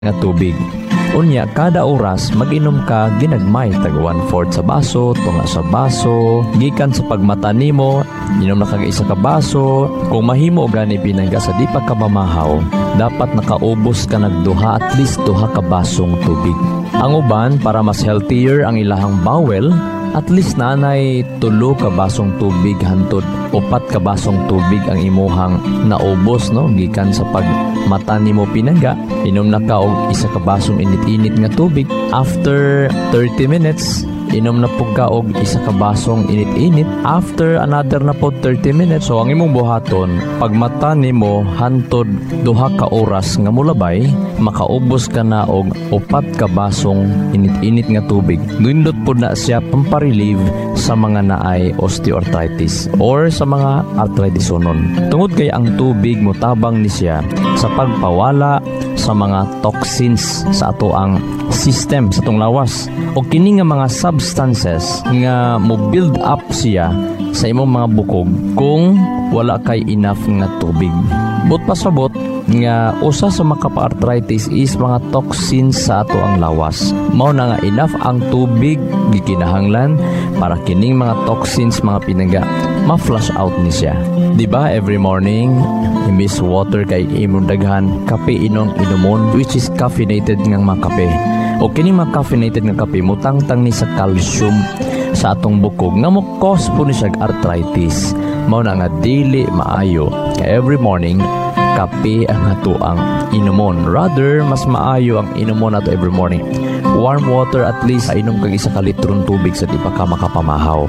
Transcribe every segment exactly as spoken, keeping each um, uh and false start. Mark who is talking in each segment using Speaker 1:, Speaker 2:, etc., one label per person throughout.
Speaker 1: nga tubig. Unya, kada oras mag-inom ka ginagmay tag one fourth sa baso, tunga sa baso, gikan sa pagmata nimo, inom na kag isa ka baso. Kung mahimo gani binangga sa di pa ka mamahaw, dapat nakaubos ka nagduha at least duha ka basong tubig. Ang uban para mas healthier ang ilahang bowel, at least nanay tulo ka basong tubig hantod upat ka basong tubig ang imuhang naubos no gikan sa pagmata nimo pinangga. Inom na ka og isa ka basong init-init nga tubig. After thirty minutes, inom na po ka og isa ka basong init-init. After another na po thirty minutes, so ang imong buhaton pagmata nimo hantod duha ka oras nga mulabay, makaubos ka na og upat ka basong init-init nga tubig. Nindot po na siya pamparelieve sa mga naay osteoarthritis or sa mga arthritisonon. Tungod kay ang tubig motabang ni siya sa pagpawala sa mga toxins sa ato ang system sa atong lawas. O kini nga mga substances nga mo build up siya sa imong mga bukog kung wala kay enough nga tubig. But pasabot nga usa sa makapa-arthritis is mga toxins sa ato ang lawas. Mao na nga enough ang tubig gikinahanglan para kining mga toxins mga pinangga ma-flush out ni siya. Diba every morning imbis water kay imong daghan kape inong inumon, which is caffeinated nga mga kape. O kining mga caffeinated nga kape mutangtang ni sa calcium sa atong bukog nga mo cause po ni siya arthritis. Mao na nga dili maayo kay every morning kape ang ato ang inumon. Rather mas maayo ang inumon nato every morning warm water, at least inom kang isa ka litron tubig sa di pa ka makapamahaw.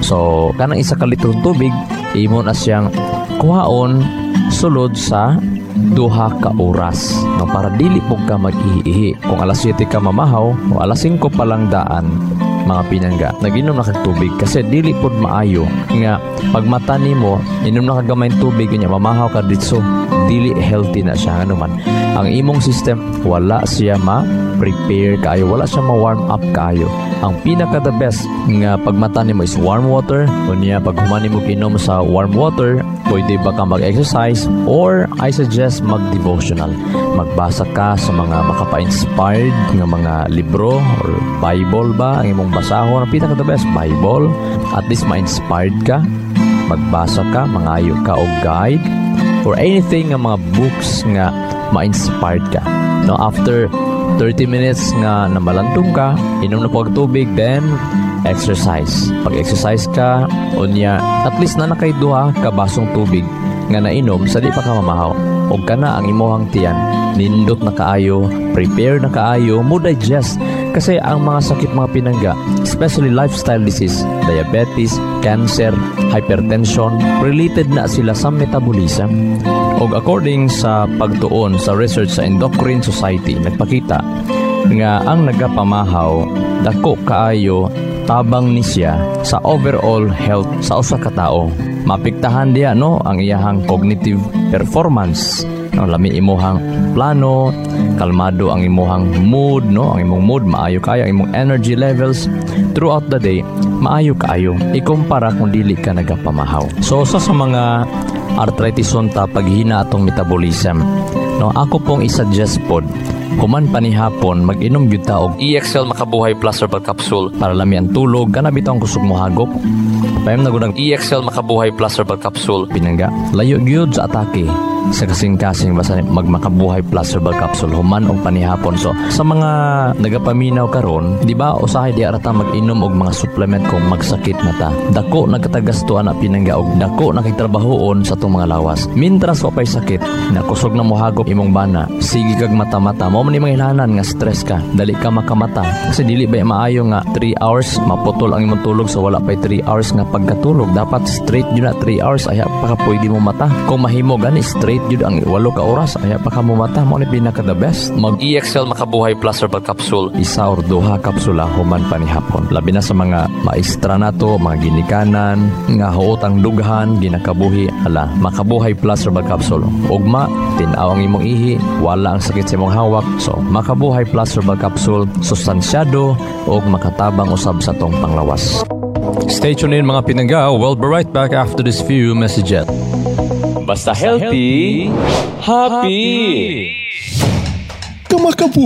Speaker 1: So kanang isa ka litron tubig imo na siyang kuhaon sulod sa duha ka oras no, para dili po ka mag-ihi. Kung alas siyete ka mamahaw o alas singko pa lang daan mga pinangga, nag-inom na kag tubig kasi dili pod maayo nga pagmata nimo inom na kag gamay tubig nya mamahaw ka ditso, dili healthy na siya nga naman. Ang imong system wala siya ma-prepare kaayo, wala siya ma-warm up kaayo. Ang pinaka the best nga pagmata nimo is warm water. Unya pag human nimo kinom sa warm water, pwede ba ka mag-exercise or I suggest mag-devotional. Magbasa ka sa mga makapa-inspired nga mga libro or Bible ba ang imong basahon. Ang pinaka the best Bible, at least ma-inspired ka, magbasa ka, mangayo ka og guide or anything nga mga books nga ma-inspired ka. No, after thirty minutes nga namalantong ka, inom na po ang tubig, then exercise. Pag-exercise ka, unya, at least na nakaiduha ka basong tubig nga nainom sa di pa ka mamahaw. O ka na ang imuhang tiyan, nindot na kaayo, prepare na kaayo, mo digest. Kasi ang mga sakit mga pinangga, especially lifestyle disease, diabetes, cancer, hypertension, related na sila sa metabolism. O according sa pagtuon sa research sa Endocrine Society, nagpakita nga ang nagapamahaw, dako kaayo tabang ni siya sa overall health sa usa ka tawo. Mapiktahan diya no ang iyahang cognitive performance. No, lami imuhang plano, kalmado ang imuhang mood, no, ang imong mood maayo kayo, ang imong energy levels throughout the day maayo kaayo ikumpara kung dili ka nagapamahaw. So sa sa mga arthritison ta paghina atong metabolism, no, ako pong i-suggest pod human panihapon mag-inom gyud ta og E X L Makabuhay Plus Herbal Capsule para lami ang tulog kana bitong kusog mo hagop. Payam na gud ang E X L Makabuhay Plus Herbal Capsule pinangga layo gyud sa atake sa kasing-kasing basta magmakabuhay plus herbal capsule human og panihapon. So sa mga nagapaminaw karon, di ba usahay di arata mag-inom og mga supplement kung magsakit na ta. Dako nagkatagastuan na pinangga og dako nakigtrabahoon sa tong mga lawas. Mintras wa pay sakit, nakusog na mohagop imong bana, sige kag mata-mata mo man ni mangilanan nga stress ka, dali ka makamata. Kasi dili ba maayo nga three hours maputol ang imong tulog sa wala pay three hours nga pagkatulog. Dapat straight yun na three hours ay pa ka pwede mo mata. Kung mahimo gani straight yun ang walo ka oras ay pa ka mo mata. Mo ni pinaka the best mag E X L Makabuhay Plus Herbal Capsule, isa or duha kapsula human panihapon. Labi na sa mga maestra nato, mga ginikanan nga huotang dughan ginakabuhi, ala Makabuhay Plus Herbal Capsule. Ugma tin-aw ang imong ihi, wala ang sakit sa imong hawak. So Makabuhay Plus Herbal Capsule, sustansyado og makatabang usab sa tong panglawas. Stay tuned in mga pinangga. We'll be right back after this few messages.
Speaker 2: Basta healthy, happy! makabuhi.